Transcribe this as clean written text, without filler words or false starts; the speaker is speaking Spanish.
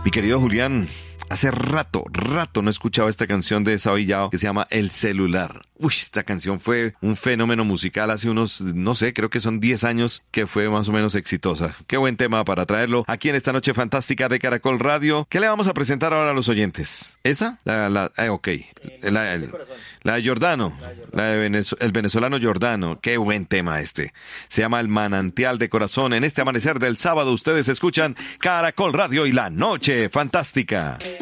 Mi querido Julián, hace rato no escuchaba esta canción de Sao Yao que se llama El Celular. Uy, esta canción fue un fenómeno musical hace unos, no sé, creo que son 10 años que fue más o menos exitosa. Qué buen tema para traerlo aquí en esta noche fantástica de Caracol Radio. ¿Qué le vamos a presentar ahora a los oyentes? ¿Esa? Ok. La de Giordano. El venezolano Giordano. Qué buen tema este. Se llama El Manantial de Corazón. En este amanecer del sábado ustedes escuchan Caracol Radio y la noche fantástica.